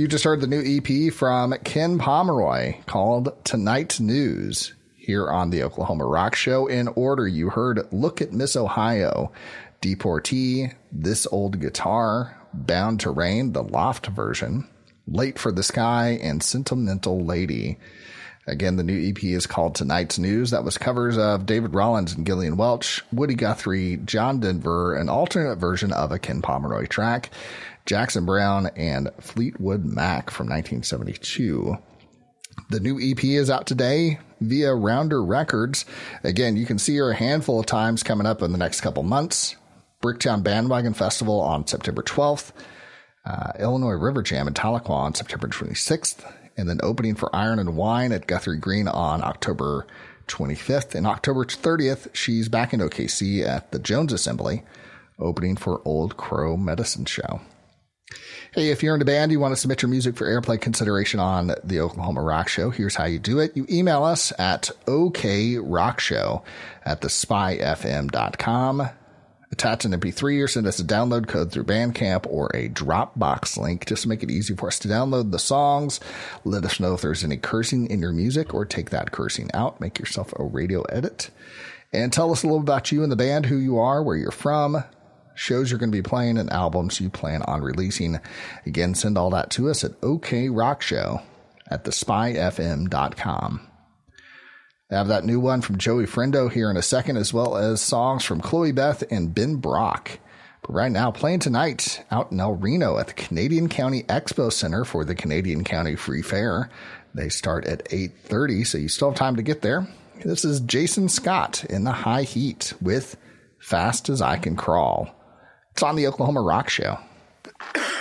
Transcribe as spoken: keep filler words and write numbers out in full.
You just heard the new E P from Ken Pomeroy called Tonight's News here on the Oklahoma Rock Show. In order, you heard Look at Miss Ohio, Deportee, This Old Guitar, Bound to Rain, the Loft version, Late for the Sky, and Sentimental Lady. Again, the new E P is called Tonight's News. That was covers of David Rollins and Gillian Welch, Woody Guthrie, John Denver, an alternate version of a Ken Pomeroy track, Jackson Browne, and Fleetwood Mac from nineteen seventy-two. The new E P is out today via Rounder Records. Again, you can see her a handful of times coming up in the next couple months. Bricktown Bandwagon Festival on September twelfth. Uh, Illinois River Jam in Tahlequah on September twenty-sixth. And then opening for Iron and Wine at Guthrie Green on October twenty-fifth. And October thirtieth, she's back in O K C at the Jones Assembly, opening for Old Crow Medicine Show. Hey, if you're in a band, you want to submit your music for airplay consideration on the Oklahoma Rock Show, here's how you do it. You email us at okrockshow at the spy f m dot com. Attach an M P three or send us a download code through Bandcamp or a Dropbox link just to make it easy for us to download the songs. Let us know if there's any cursing in your music or take that cursing out. Make yourself a radio edit. And tell us a little about you and the band, who you are, where you're from, shows you're going to be playing, and albums you plan on releasing. Again, send all that to us at okrockshow at the spy f m dot com. I have that new one from Joey Friendo here in a second, as well as songs from Chloe Beth and Ben Brock. But right now, playing tonight out in El Reno at the Canadian County Expo Center for the Canadian County Free Fair. They start at eight thirty, so you still have time to get there. This is Jason Scott in the High Heat with Fast as I Can Crawl. It's on the Oklahoma Rock Show.